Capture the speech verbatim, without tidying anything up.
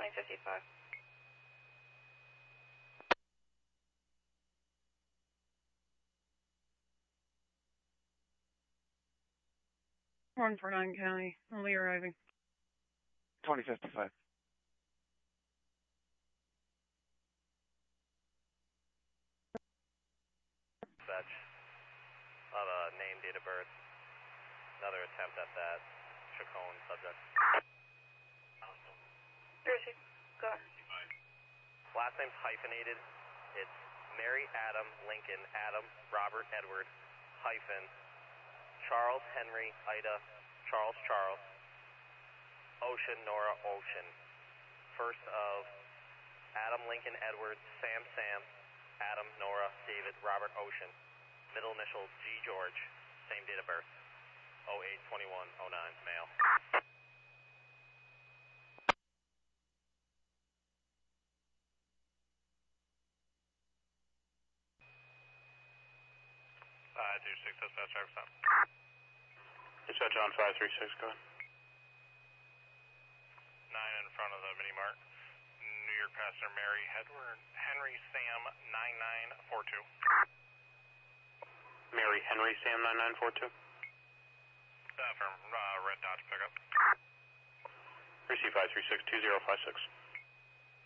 twenty fifty-five. one for nine County, only arriving. twenty fifty-five. Fetch. Of a name, date of birth. Another attempt at that Chacon subject. Receive. Go ahead. Last name's hyphenated. It's Mary Adam Lincoln Adam Robert Edward hyphen Charles Henry Ida Charles Charles Ocean Nora Ocean. First of Adam Lincoln Edward Sam Sam Adam Nora David Robert Ocean. Middle initial G George. Same date of birth. oh eight twenty-one oh nine male. five two six, dispatch, driver stop. Dispatch on five three six, go ahead. nine in front of the mini mart. New York passenger Mary Edward Henry Sam nine nine four two. Mary Henry Sam nine nine four two. Uh, from uh, Red Dodge pickup. Receive five three six two zero five six.